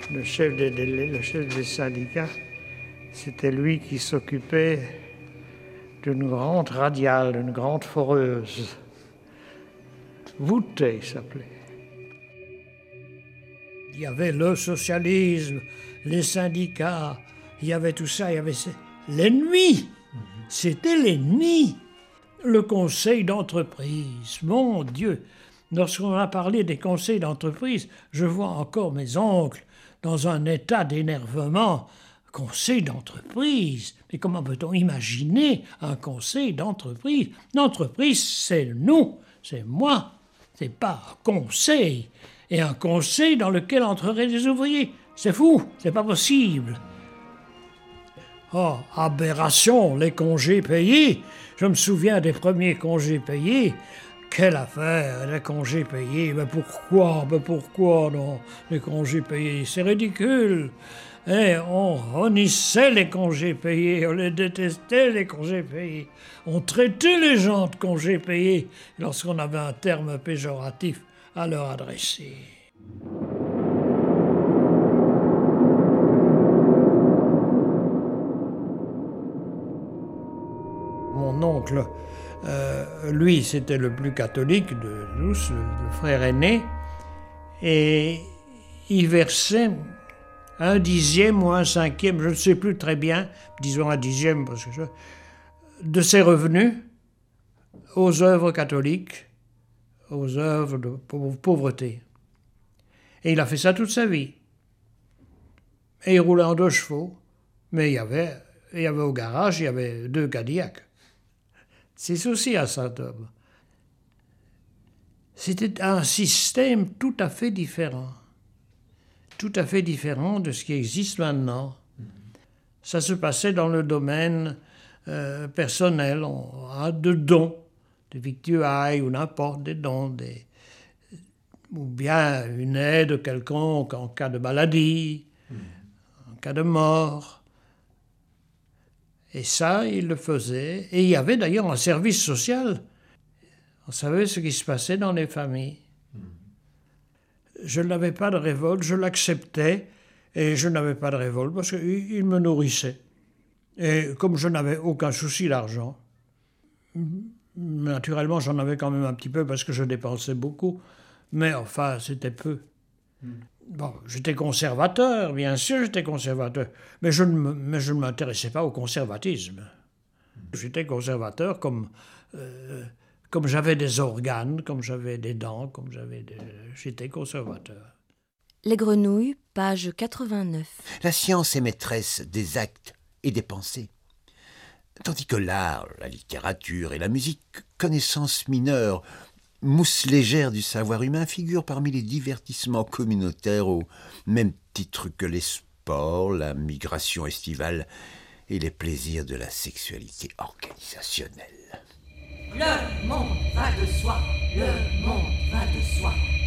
le chef des syndicats, c'était lui qui s'occupait d'une grande radiale, d'une grande foreuse. Voûté, il s'appelait. Il y avait le socialisme, les syndicats, il y avait tout ça, il y avait l'ennemi. C'était l'ennemi. Le conseil d'entreprise, mon Dieu. Lorsqu'on a parlé des conseils d'entreprise, je vois encore mes oncles dans un état d'énervement. Conseil d'entreprise. Mais comment peut-on imaginer un conseil d'entreprise? L'entreprise, c'est nous, c'est moi. C'est pas un conseil. Et un conseil dans lequel entreraient des ouvriers. C'est fou, c'est pas possible. Oh, aberration, les congés payés. Je me souviens des premiers congés payés. Quelle affaire, les congés payés. Mais pourquoi non, les congés payés? C'est ridicule. Et on honnissait les congés payés, on les détestait, les congés payés. On traitait les gens de congés payés lorsqu'on avait un terme péjoratif à leur adresser. Mon oncle, lui, c'était le plus catholique de tous, le frère aîné, et il versait 1/10 ou 1/5, je ne sais plus très bien, disons 1/10 parce que de ses revenus aux œuvres catholiques, aux œuvres de pauvreté. Et il a fait ça toute sa vie. Et il roulait en 2 chevaux, mais il y avait au garage, il y avait 2 Cadillacs. C'est aussi à Saint-Homme. C'était un système tout à fait différent de ce qui existe maintenant. Ça se passait dans le domaine personnel, de dons, de victuailles ou n'importe, des dons, ou bien une aide quelconque en cas de maladie, en cas de mort. Et ça, il le faisait. Et il y avait d'ailleurs un service social. On savait ce qui se passait dans les familles. Je n'avais pas de révolte, je l'acceptais, et je n'avais pas de révolte parce qu'il me nourrissait. Et comme je n'avais aucun souci d'argent, naturellement j'en avais quand même un petit peu parce que je dépensais beaucoup, mais enfin c'était peu. Bon, j'étais conservateur, bien sûr j'étais conservateur, mais je ne m'intéressais pas au conservatisme. J'étais conservateur comme j'avais des organes, comme j'avais des dents, j'étais conservateur. Les Grenouilles, page 89. La science est maîtresse des actes et des pensées, tandis que l'art, la littérature et la musique, connaissances mineures, mousse légère du savoir humain, figurent parmi les divertissements communautaires au même titre que les sports, la migration estivale et les plaisirs de la sexualité organisationnelle. Le monde va de soi, le monde va de soi.